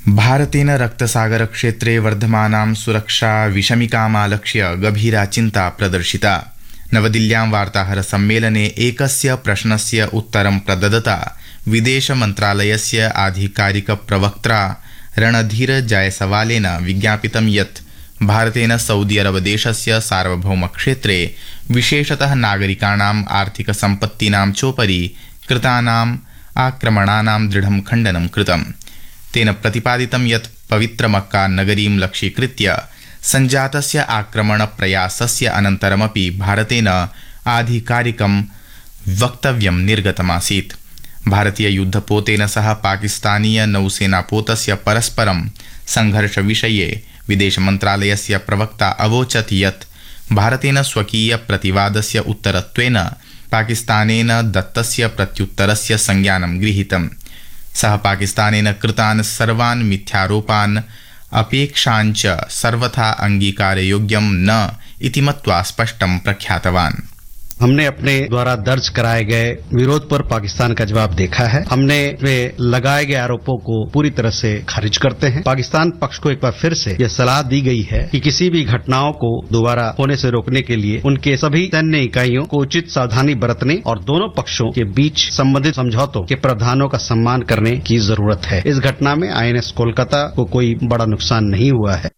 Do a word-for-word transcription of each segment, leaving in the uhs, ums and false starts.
भारतेन रक्तसागरक्षेत्रे वर्धमानां सुरक्षा विषमिकामालक्ष्य गभीरा चिन्ता प्रदर्शिता। नवदिल्ल्यां वार्ताहरसम्मेलने एकस्य प्रश्नस्य उत्तरं प्रददता विदेशमन्त्रालयस्य आधिकारिकप्रवक्त्रा रणधीर जायसवालेन विज्ञापितं यत् भारतेन सऊदी अरब देशस्य सार्वभौमक्षेत्रे विशेषतः नागरिकाणाम् आर्थिकसम्पत्तीनां चोपरि कृतानाम् आक्रमणानां दृढं खण्डनं कृतम्। तेन प्रतिपादितं यत् पवित्रमक्का नगरीं लक्ष्यीकृत्य सञ्जातस्य आक्रमणप्रयासस्य अनन्तरमपि भारतेन आधिकारिकं वक्तव्यं निर्गतमासीत्। भारतीययुद्धपोतेन सह पाकिस्तानीय नौसेनापोतस्य परस्परं संघर्षविषये विदेशमन्त्रालयस्य प्रवक्ता अवोचत् यत् भारतेन स्वकीय प्रतिवादस्य उत्तरत्वेन पाकिस्तानेन दत्तस्य प्रत्युत्तरस्य संज्ञानं गृहीतम्। सः पाकिस्तानेन कृतान् सर्वान् मिथ्यारोपान् अपेक्षाञ्च सर्वथा अंगीकारयोग्यं न इति मत्वा स्पष्टं प्रख्यातवान्। हमने अपने द्वारा दर्ज कराए गए विरोध पर पाकिस्तान का जवाब देखा है। हमने वे लगाए गए आरोपों को पूरी तरह से खारिज करते हैं। पाकिस्तान पक्ष को एक बार फिर से यह सलाह दी गई है कि किसी भी घटनाओं को दोबारा होने से रोकने के लिए उनके सभी सैन्य इकाइयों को उचित सावधानी बरतने और दोनों पक्षों के बीच संबंधित समझौतों के प्रावधानों का सम्मान करने की जरूरत है। इस घटना में आई एन एस कोलकाता को कोई बड़ा नुकसान नहीं हुआ है।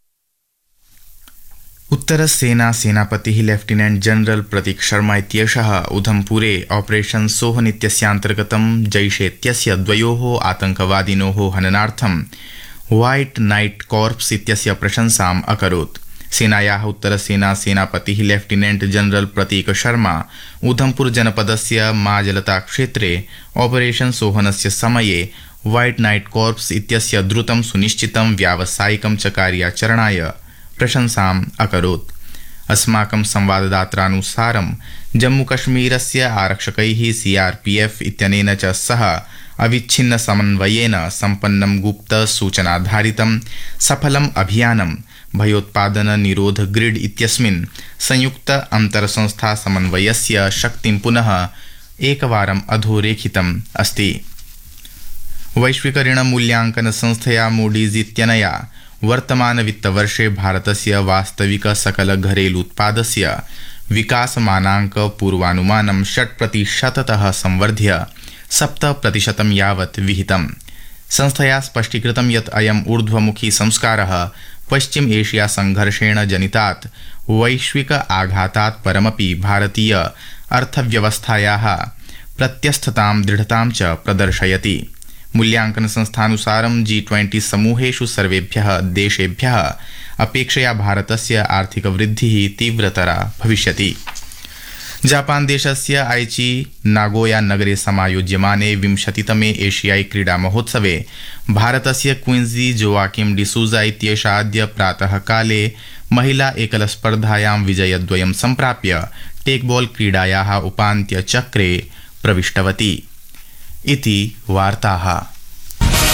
उत्तरसेना सेनापतिः लेफ्टिनेंट जनरल प्रतीक शर्मा इत्येषः उधमपुरे ऑपरेशन सोहन इत्यस्यान्तर्गतं जैश इत्यस्य द्वयोः आतङ्कवादिनोः हननार्थं व्हाइट नाइट कॉर्प्स इत्यस्य प्रशंसाम् अकरोत्। सेनायाः उत्तरसेना सेनापतिः लेफ्टिनेंट जनरल प्रतीक शर्मा उधमपुर जनपदस्य माजलता क्षेत्रे ऑपरेशन सोहनस्य समये व्हाइट नाइट कॉर्प्स इत्यस्य द्रुतं सुनिश्चितं व्यावसायिकं च कार्याचरणाय प्रशंसाम् अकरोत्। अस्माकं संवाददात्रानुसारं जम्मूकश्मीरस्य आरक्षकैः सीआरपीएफ इत्यनेन च सह अविच्छिन्न समन्वयेन सम्पन्नं गुप्त सूचनाधारितं सफलम् अभियानं भयोत्पादन निरोध ग्रिड इत्यस्मिन् संयुक्त अंतरसंस्था समन्वयस्य शक्तिं पुनः एकवारम् अधोरेखितम् अस्ति। वैश्विक ऋण मूल्यांकन संस्थया मूडीज इत्यनया वर्तमान वित्तवर्षे भारतस्य वास्तविक सकल घरेलू उत्पादस्य विकासमानांक पूर्वानुमानं षट् प्रतिशततः संवर्ध्य सप्त प्रतिशतं यावत् विहितम्। संस्थया स्पष्टीकृतं यत् अयम् ऊर्ध्वमुखी संस्कारः पश्चिम एशिया संघर्षेण जनितात् वैश्विक आघातात् परमपि भारतीय अर्थव्यवस्थायाः प्रत्यस्थतां दृढतां च प्रदर्शयति। मूल्यांकन संस्थानुसारं जी ट्वेंटी समूहेषु सर्वेभ्यः देशेभ्यः अपेक्षया भारतस्य आर्थिक वृद्धिः तीव्रतरा भविष्यति। जापान देशस्य आइची नागोया नगरे समायोज्यमाने विंशतितमे एशियाई क्रीडा महोत्सवे भारतस्य क्विंजी जोआकिम डिसूजा इत्येषा अद्य प्रातः काले महिला एकल स्पर्धायां विजयद्वयं सम्प्राप्य टेकबॉल क्रीडायाः उपान्त्यचक्रे प्रविष्टवती इति वार्ताः।